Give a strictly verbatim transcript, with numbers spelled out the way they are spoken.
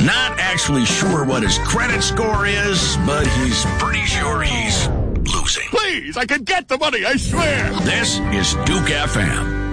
Not actually sure what his credit score is, but he's pretty sure he's losing. Please, I can get the money, I swear. This is Duke F M.